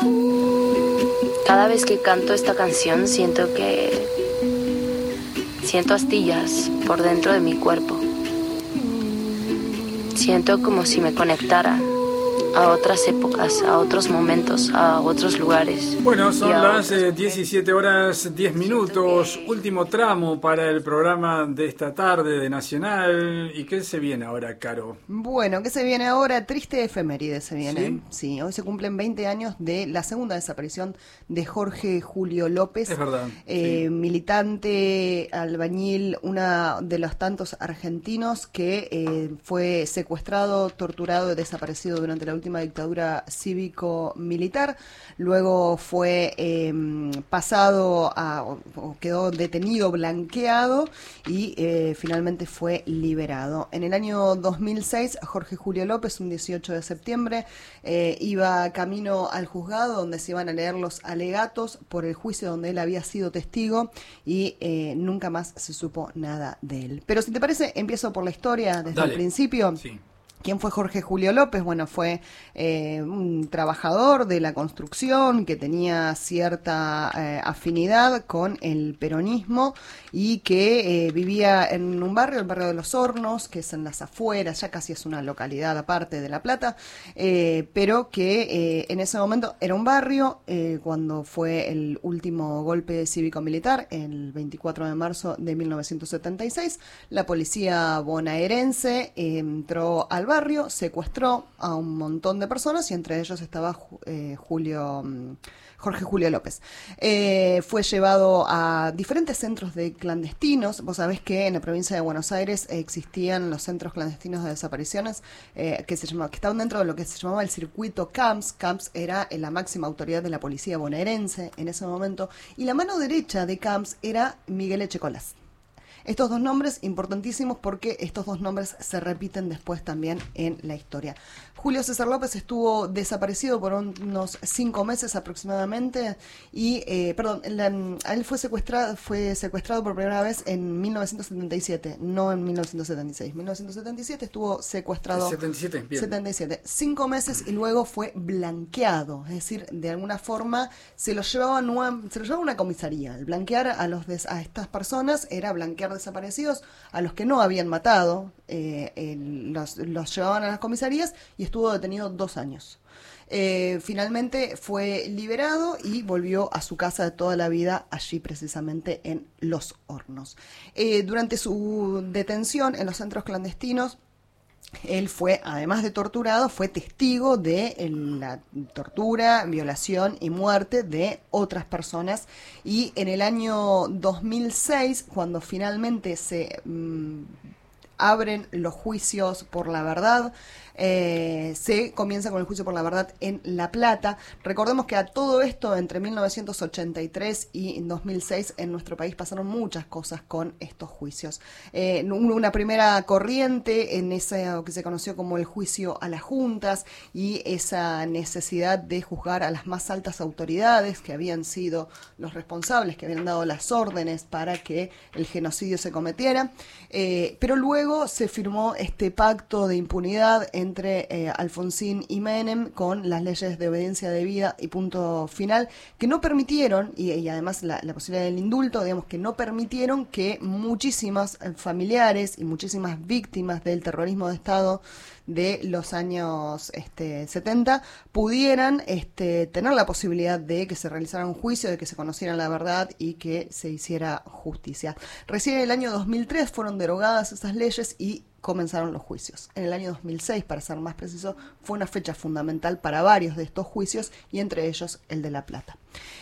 Cada vez que canto esta canción siento astillas por dentro de mi cuerpo. Siento como si me conectara a otras épocas, a otros momentos, a otros lugares. Bueno, son las 17 horas 10 minutos, último tramo para el programa de esta tarde de Nacional. ¿Y qué se viene ahora, Caro? Bueno, ¿qué se viene ahora? Triste efeméride se viene. Sí, hoy se cumplen 20 años de la segunda desaparición de Jorge Julio López. Es verdad. Militante, albañil, uno de los tantos argentinos que fue secuestrado, torturado y desaparecido durante la última dictadura cívico-militar. Luego fue pasado o quedó detenido, blanqueado y finalmente fue liberado. En el año 2006, Jorge Julio López, un 18 de septiembre, iba camino al juzgado donde se iban a leer los alegatos por el juicio donde él había sido testigo y nunca más se supo nada de él. Pero si te parece, empiezo por la historia desde el principio. Sí. ¿Quién fue Jorge Julio López? Bueno, fue un trabajador de la construcción que tenía cierta afinidad con el peronismo y que vivía en un barrio, el barrio de Los Hornos, que es en las afueras, ya casi es una localidad aparte de La Plata, pero que en ese momento era un barrio. Cuando fue el último golpe cívico-militar, el 24 de marzo de 1976, la policía bonaerense entró al barrio, secuestró a un montón de personas y entre ellos estaba Jorge Julio López. Fue llevado a diferentes centros de clandestinos. Vos sabés que en la provincia de Buenos Aires existían los centros clandestinos de desapariciones que estaban dentro de lo que se llamaba el circuito CAMS. CAMS era la máxima autoridad de la policía bonaerense en ese momento y la mano derecha de CAMS era Miguel Echecolás. Estos dos nombres importantísimos porque estos dos nombres se repiten después también en la historia. Julio César López estuvo desaparecido por unos 5 meses aproximadamente y, él fue secuestrado por primera vez en 1977, no en 1976. 1977 estuvo secuestrado. 77, bien. 77. 5 meses y luego fue blanqueado, es decir, de alguna forma se lo llevaba a una comisaría. El blanquear a estas personas era blanquear desaparecidos a los que no habían matado, los llevaban a las comisarías y estuvo detenido 2 años. Finalmente fue liberado y volvió a su casa de toda la vida, allí precisamente en Los Hornos. Durante su detención en los centros clandestinos, él fue, además de torturado, fue testigo de la tortura, violación y muerte de otras personas. Y en el año 2006, cuando finalmente se abren los juicios por la verdad, se comienza con el juicio por la verdad en La Plata. Recordemos que a todo esto, entre 1983 y 2006, en nuestro país pasaron muchas cosas con estos juicios. Hubo una primera corriente en lo que se conoció como el juicio a las juntas y esa necesidad de juzgar a las más altas autoridades que habían sido los responsables, que habían dado las órdenes para que el genocidio se cometiera. Pero luego se firmó este pacto de impunidad entre Alfonsín y Menem con las leyes de obediencia debida y punto final, que no permitieron, y además la posibilidad del indulto, digamos, que no permitieron que muchísimas familiares y muchísimas víctimas del terrorismo de Estado de los años 70 pudieran tener la posibilidad de que se realizara un juicio, de que se conociera la verdad y que se hiciera justicia. Recién en el año 2003 fueron derogadas esas leyes y comenzaron los juicios. En el año 2006, para ser más preciso, fue una fecha fundamental para varios de estos juicios y entre ellos el de La Plata.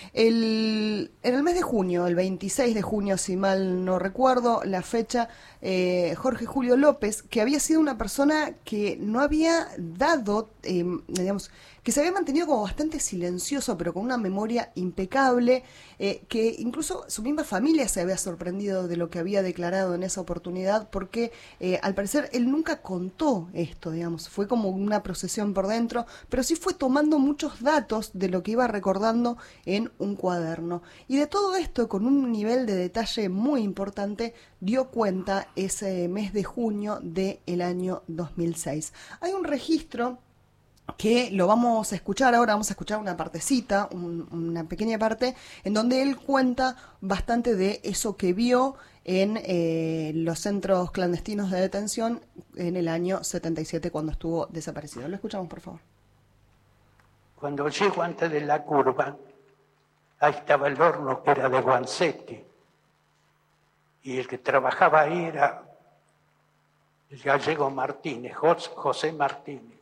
En el mes de junio, el 26 de junio, si mal no recuerdo la fecha, Jorge Julio López, que había sido una persona que no había dado, que se había mantenido como bastante silencioso, pero con una memoria impecable, que incluso su misma familia se había sorprendido de lo que había declarado en esa oportunidad, porque al parecer él nunca contó esto, fue como una procesión por dentro, pero sí fue tomando muchos datos de lo que iba recordando en un cuaderno. Y de todo esto, con un nivel de detalle muy importante, dio cuenta ese mes de junio del año 2006. Hay un registro que lo vamos a escuchar ahora. Vamos a escuchar una partecita, una pequeña parte, en donde él cuenta bastante de eso que vio en los centros clandestinos de detención en el año 77, cuando estuvo desaparecido. Lo escuchamos, por favor. Cuando llego antes de la curva, ahí estaba el horno que era de Guancetti, y el que trabajaba ahí era el gallego Martínez, José Martínez.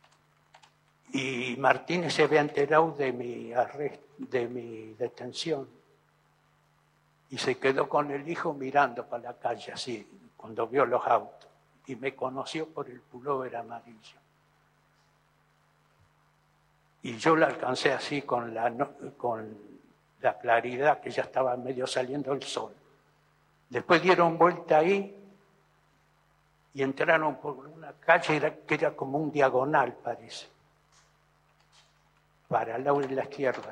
Y Martínez se había enterado de mi arresto, de mi detención, y se quedó con el hijo mirando para la calle así, cuando vio los autos, y me conoció por el pullover amarillo. Y yo la alcancé así con la claridad, que ya estaba medio saliendo el sol. Después dieron vuelta ahí y entraron por una calle que era como un diagonal, parece, para el lado de la izquierda.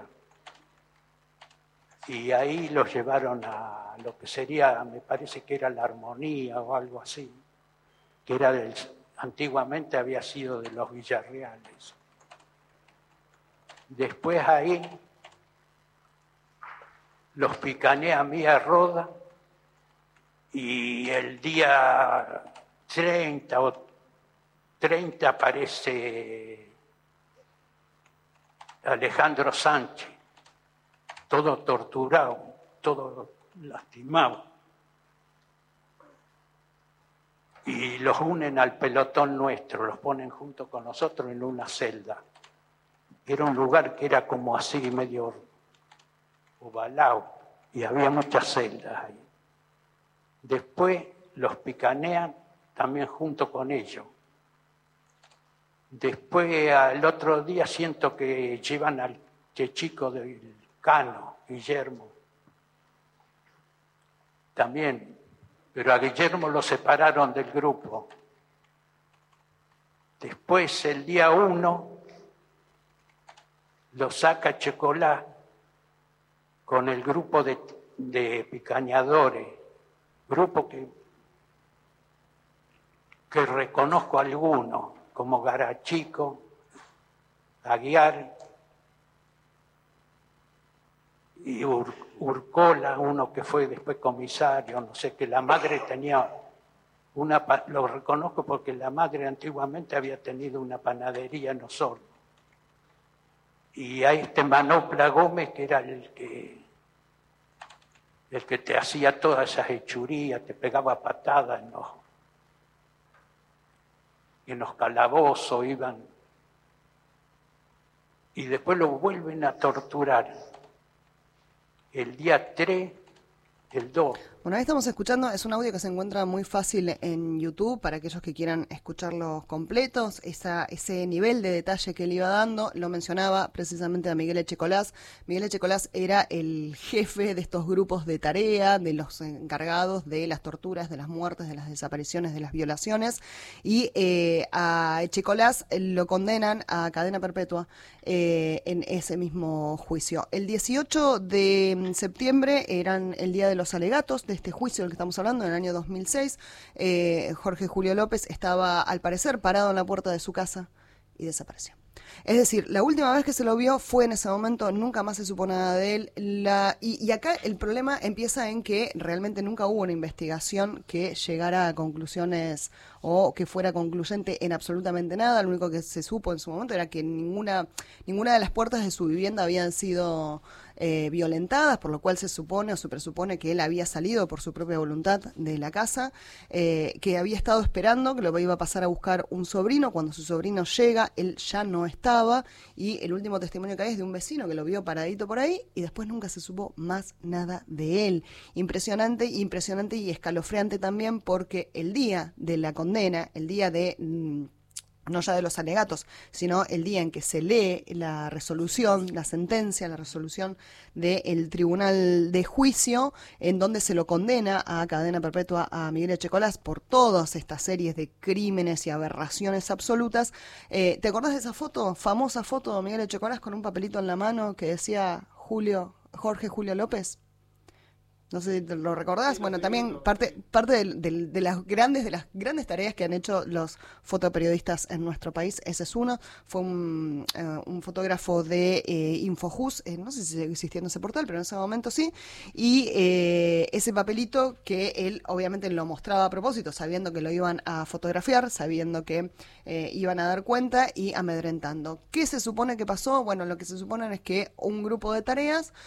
Y ahí los llevaron a lo que sería, me parece que era la Armonía o algo así, que era antiguamente había sido de los Villarreales. Después ahí los picané a mí a Roda, y el día 30 aparece Alejandro Sánchez, todo torturado, todo lastimado. Y los unen al pelotón nuestro, los ponen junto con nosotros en una celda. Era un lugar que era como así, medio ovalado, y había muchas celdas ahí. Después los picanean también junto con ellos. Después, al otro día, siento que llevan al chico del Cano, Guillermo, también, pero a Guillermo lo separaron del grupo. Después, el día 1, lo saca Checolá con el grupo de picañadores, grupo que reconozco algunos, como Garachico, Aguiar y Urcola, uno que fue después comisario, no sé, que la madre tenía lo reconozco porque la madre antiguamente había tenido una panadería en Osorno. Y hay Manopla Gómez, que era el que te hacía todas esas hechurías, te pegaba patadas en los calabozos, iban. Y después lo vuelven a torturar. El día 3, el 2. Bueno, ahí estamos escuchando, es un audio que se encuentra muy fácil en YouTube para aquellos que quieran escucharlos completos. Ese nivel de detalle que él iba dando, lo mencionaba precisamente a Miguel Echecolás. Miguel Echecolás era el jefe de estos grupos de tarea, de los encargados de las torturas, de las muertes, de las desapariciones, de las violaciones. Y a Echecolás lo condenan a cadena perpetua en ese mismo juicio. El 18 de septiembre eran el día de los alegatos de este juicio del que estamos hablando, en el año 2006, Jorge Julio López estaba, al parecer, parado en la puerta de su casa y desapareció. Es decir, la última vez que se lo vio fue en ese momento, nunca más se supo nada de él. Y acá el problema empieza en que realmente nunca hubo una investigación que llegara a conclusiones o que fuera concluyente en absolutamente nada. Lo único que se supo en su momento era que ninguna de las puertas de su vivienda habían sido violentadas, por lo cual se supone o se presupone que él había salido por su propia voluntad de la casa, que había estado esperando, que lo iba a pasar a buscar un sobrino. Cuando su sobrino llega, él ya no estaba, y el último testimonio que hay es de un vecino que lo vio paradito por ahí, y después nunca se supo más nada de él. Impresionante y escalofriante también, porque el día de la condena, el día de no ya de los alegatos, sino el día en que se lee la resolución, la sentencia, la resolución del Tribunal de Juicio, en donde se lo condena a cadena perpetua a Miguel Echecolás por todas estas series de crímenes y aberraciones absolutas. ¿Te acordás de esa foto, famosa foto de Miguel Echecolás con un papelito en la mano que decía Jorge Julio López? No sé si te lo recordás. Bueno, también parte de las grandes tareas que han hecho los fotoperiodistas en nuestro país, ese es uno. Fue un fotógrafo de Infojus, no sé si sigue existiendo ese portal, pero en ese momento sí. Y ese papelito que él obviamente lo mostraba a propósito, sabiendo que lo iban a fotografiar, sabiendo que iban a dar cuenta y amedrentando. ¿Qué se supone que pasó? Bueno, lo que se supone es que un grupo de tareas